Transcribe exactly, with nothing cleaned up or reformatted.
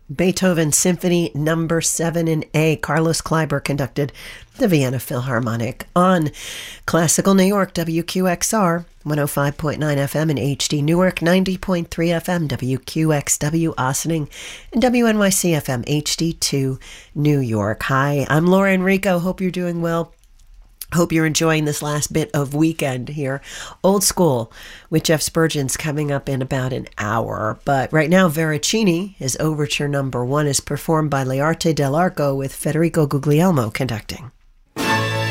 Beethoven Symphony Number seven in A. Carlos Kleiber conducted the Vienna Philharmonic on Classical New York, W Q X R, one oh five point nine F M in H D Newark, ninety point three F M, W Q X W Ossining, and W N Y C F M, H D two New York. Hi, I'm Laura Enrico. Hope you're doing well. Hope you're enjoying this last bit of weekend here. Old School with Jeff Spurgeon's coming up in about an hour. But right now, Veracini, his overture number one, is performed by L'Arte dell'Arco with Federico Guglielmo conducting.